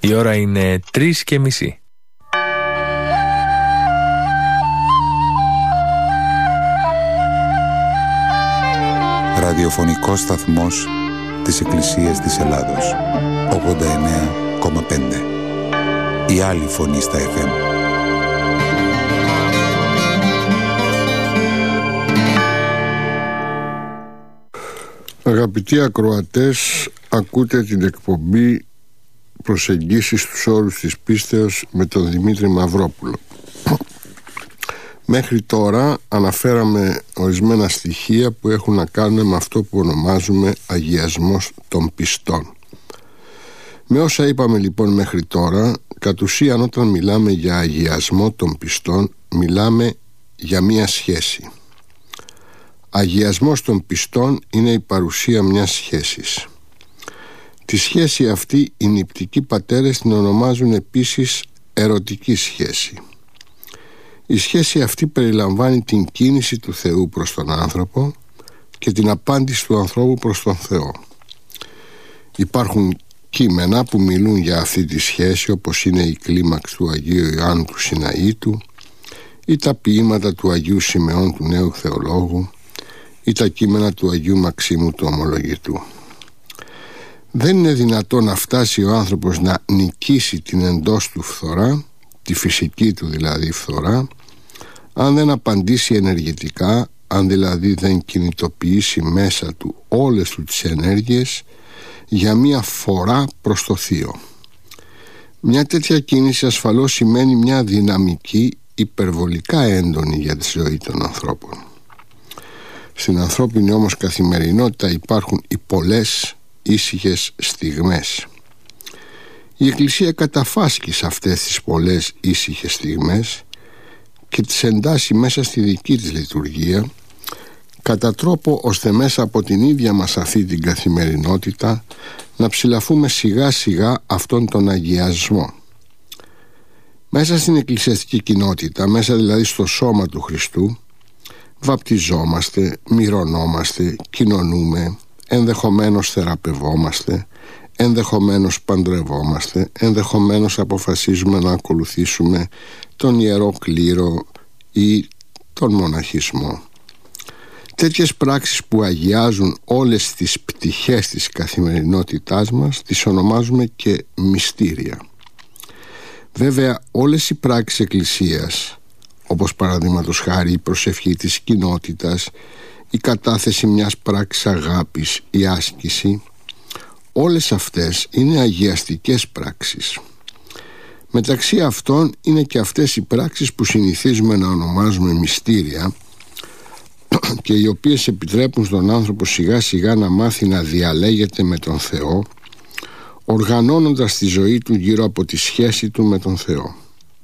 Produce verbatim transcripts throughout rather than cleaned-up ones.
Η ώρα είναι τρεις και μισή. Ραδιοφωνικός σταθμός της Εκκλησίας της Ελλάδος, ογδόντα εννέα κόμμα πέντε. Η άλλη φωνή στα εφ εμ. Αγαπητοί ακροατές, ακούτε την εκπομπή «Προσεγγίσεις στους όρους της πίστεως» με τον Δημήτρη Μαυρόπουλο. Μέχρι τώρα αναφέραμε ορισμένα στοιχεία που έχουν να κάνουν με αυτό που ονομάζουμε αγιασμός των πιστών. Με όσα είπαμε λοιπόν μέχρι τώρα, κατ' ουσίαν όταν μιλάμε για αγιασμό των πιστών, μιλάμε για μία σχέση. Αγιασμός των πιστών είναι η παρουσία μιας σχέσης. Τη σχέση αυτή οι νηπτικοί πατέρες την ονομάζουν επίσης ερωτική σχέση. Η σχέση αυτή περιλαμβάνει την κίνηση του Θεού προς τον άνθρωπο και την απάντηση του ανθρώπου προς τον Θεό. Υπάρχουν κείμενα που μιλούν για αυτή τη σχέση, όπως είναι η κλίμαξ του Αγίου Ιωάννου του Συναΐτου ή τα ποίηματα του Αγίου Σιμεών του Νέου Θεολόγου ή τα κείμενα του Αγίου Μαξίμου του Ομολογητού. Δεν είναι δυνατόν να φτάσει ο άνθρωπος να νικήσει την εντός του φθορά, τη φυσική του δηλαδή φθορά, αν δεν απαντήσει ενεργητικά, αν δηλαδή δεν κινητοποιήσει μέσα του όλες του τις ενέργειες για μία φορά προς το Θείο. Μια τέτοια κίνηση ασφαλώς σημαίνει μια δυναμική υπερβολικά έντονη για τη ζωή των ανθρώπων. Στην ανθρώπινη όμως καθημερινότητα υπάρχουν οι πολλές ήσυχες στιγμές. Η Εκκλησία καταφάσκει σε αυτές τις πολλές ήσυχες στιγμές και τις εντάσσει μέσα στη δική της λειτουργία, κατά τρόπο ώστε μέσα από την ίδια μας αυτή την καθημερινότητα να ψηλαφούμε σιγά σιγά αυτόν τον αγιασμό. Μέσα στην εκκλησιαστική κοινότητα, μέσα δηλαδή στο σώμα του Χριστού, βαπτιζόμαστε, μυρωνόμαστε, κοινωνούμε, ενδεχομένως θεραπευόμαστε, ενδεχομένως παντρευόμαστε, ενδεχομένως αποφασίζουμε να ακολουθήσουμε τον Ιερό Κλήρο ή τον μοναχισμό. Τέτοιες πράξεις που αγιάζουν όλες τις πτυχές της καθημερινότητάς μας τις ονομάζουμε και μυστήρια. Βέβαια όλες οι πράξεις εκκλησίας, όπως παραδείγματος χάρη η προσευχή της κοινότητας, η κατάθεση μιας πράξης αγάπης, η άσκηση, όλες αυτές είναι αγιαστικές πράξεις. Μεταξύ αυτών είναι και αυτές οι πράξεις που συνηθίζουμε να ονομάζουμε μυστήρια και οι οποίες επιτρέπουν στον άνθρωπο σιγά σιγά να μάθει να διαλέγεται με τον Θεό, οργανώνοντας τη ζωή του γύρω από τη σχέση του με τον Θεό.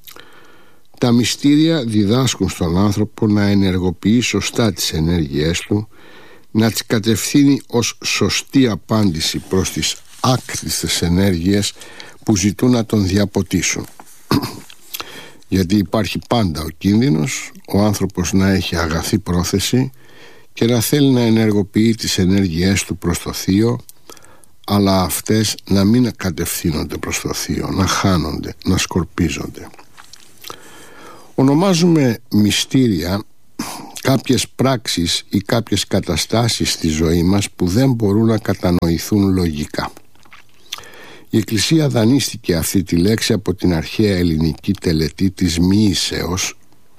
Τα μυστήρια διδάσκουν στον άνθρωπο να ενεργοποιεί σωστά τις ενέργειές του, να τις κατευθύνει ως σωστή απάντηση προς τις άκτιστες ενέργειες που ζητούν να τον διαποτίσουν. Γιατί υπάρχει πάντα ο κίνδυνος ο άνθρωπος να έχει αγαθή πρόθεση και να θέλει να ενεργοποιεί τις ενέργειές του προς το Θείο, αλλά αυτές να μην κατευθύνονται προς το Θείο, να χάνονται, να σκορπίζονται. Ονομάζουμε μυστήρια κάποιες πράξεις ή κάποιες καταστάσεις στη ζωή μας που δεν μπορούν να κατανοηθούν λογικά. Η Εκκλησία δανείστηκε αυτή τη λέξη από την αρχαία ελληνική τελετή της μοίησεως.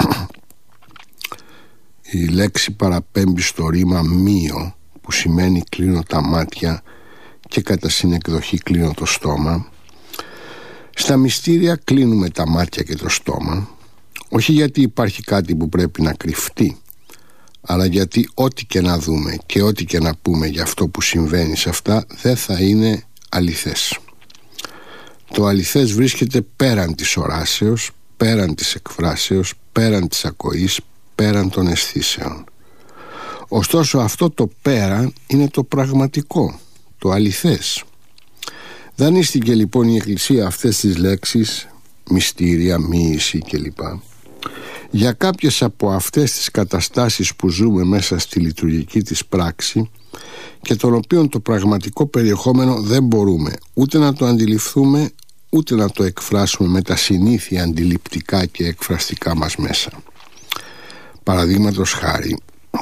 Η λέξη παραπέμπει στο ρήμα μοίο, που σημαίνει κλείνω τα μάτια και κατά συνεκδοχή κλείνω το στόμα. Στα μυστήρια κλείνουμε τα μάτια και το στόμα, όχι γιατί υπάρχει κάτι που πρέπει να κρυφτεί, αλλά γιατί ό,τι και να δούμε και ό,τι και να πούμε για αυτό που συμβαίνει σε αυτά δεν θα είναι αληθές. Το αληθές βρίσκεται πέραν της οράσεως, πέραν της εκφράσεως, πέραν της ακοής, πέραν των αισθήσεων. Ωστόσο αυτό το πέραν είναι το πραγματικό, το αληθές. Δανείστηκε λοιπόν η Εκκλησία αυτές τις λέξεις, μυστήρια, μοίηση κλπ, για κάποιες από αυτές τις καταστάσεις που ζούμε μέσα στη λειτουργική της πράξη και των οποίων το πραγματικό περιεχόμενο δεν μπορούμε ούτε να το αντιληφθούμε ούτε να το εκφράσουμε με τα συνήθεια αντιληπτικά και εκφραστικά μας μέσα. Παραδείγματος χάρη,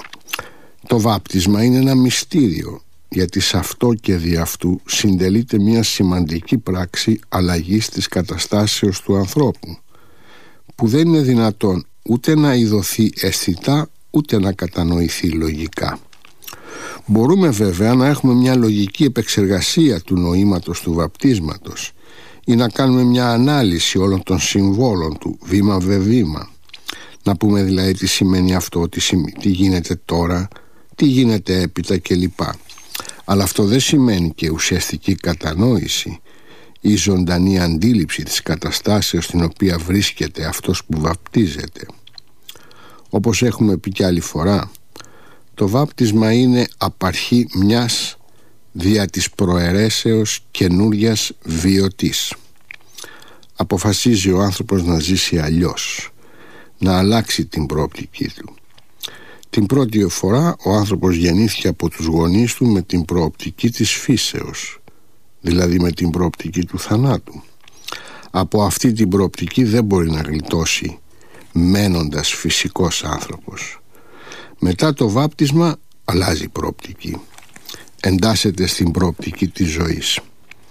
το βάπτισμα είναι ένα μυστήριο, γιατί σε αυτό και δι' αυτού συντελείται μια σημαντική πράξη αλλαγής της καταστάσεως του ανθρώπου, που δεν είναι δυνατόν ούτε να ειδωθεί αισθητά ούτε να κατανοηθεί λογικά. Μπορούμε βέβαια να έχουμε μια λογική επεξεργασία του νοήματος του βαπτίσματος ή να κάνουμε μια ανάλυση όλων των συμβόλων του βήμα με βήμα, να πούμε δηλαδή τι σημαίνει αυτό, τι, σημαίνει, τι γίνεται τώρα, τι γίνεται έπειτα κλπ. Αλλά αυτό δεν σημαίνει και ουσιαστική κατανόηση ή ζωντανή αντίληψη της καταστάσεως στην οποία βρίσκεται αυτός που βαπτίζεται. Όπως έχουμε πει κι άλλη φορά, το βάπτισμα είναι απαρχή μιας δια της προαιρέσεως καινούριας βιωτής. Αποφασίζει ο άνθρωπος να ζήσει αλλιώς, να αλλάξει την προοπτική του. Την πρώτη φορά ο άνθρωπος γεννήθηκε από τους γονείς του με την προοπτική της φύσεως, δηλαδή με την προοπτική του θανάτου. Από αυτή την προοπτική δεν μπορεί να γλιτώσει μένοντας φυσικός άνθρωπος. Μετά το βάπτισμα αλλάζει η προοπτική, εντάσσεται στην προοπτική της ζωής.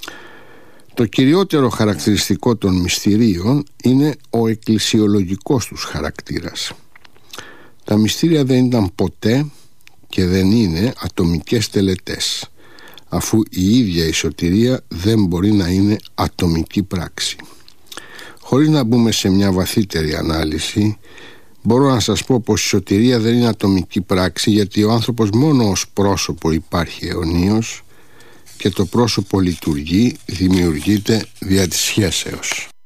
Το κυριότερο χαρακτηριστικό των μυστηρίων είναι ο εκκλησιολογικός τους χαρακτήρας. Τα μυστήρια δεν ήταν ποτέ και δεν είναι ατομικές τελετές, αφού η ίδια η σωτηρία δεν μπορεί να είναι ατομική πράξη. Χωρίς να μπούμε σε μια βαθύτερη ανάλυση, μπορώ να σας πω πως η σωτηρία δεν είναι ατομική πράξη, γιατί ο άνθρωπος μόνο ως πρόσωπο υπάρχει αιωνίως και το πρόσωπο λειτουργεί, δημιουργείται δια της σχέσεως.